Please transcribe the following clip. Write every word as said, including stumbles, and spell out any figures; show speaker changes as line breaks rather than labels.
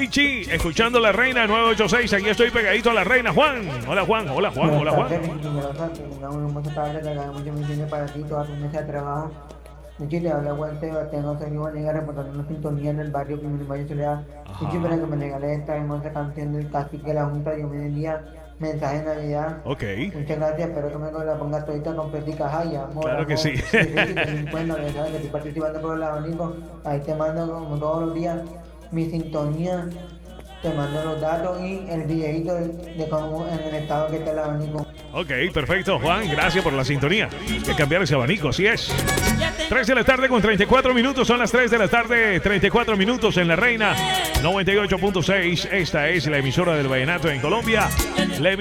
Richie, escuchando La Reina nueve ocho seis. Aquí estoy pegadito a La Reina. Juan. Hola, Juan. Hola, Juan. Hola, Juan.
Para ti, toda tu mesa de trabajo. Richie, te habla Juan Seba, tengo que salir a negar reportando una sintonía en el barrio que mi hermano Soledad. Richie, para que me regale esta hermosa canción del cacique de la Junta de Día, mensaje de Navidad.
Ok.
Muchas gracias, espero que me la pongas todita con Petica Jaya, amor,
Claro que
amor.
sí.
Bueno, ya sabes que estoy participando por el abanico, ahí te mando como todos los días mi sintonía, te mando los datos y el videito de, de cómo en el estado que está el abanico.
Ok, perfecto, Juan. Gracias por la sintonía. Hay que cambiar ese abanico, así es. tres de la tarde con treinta y cuatro minutos. Son las tres de la tarde, treinta y cuatro minutos en La Reina noventa y ocho punto seis. Esta es la emisora del vallenato en Colombia. La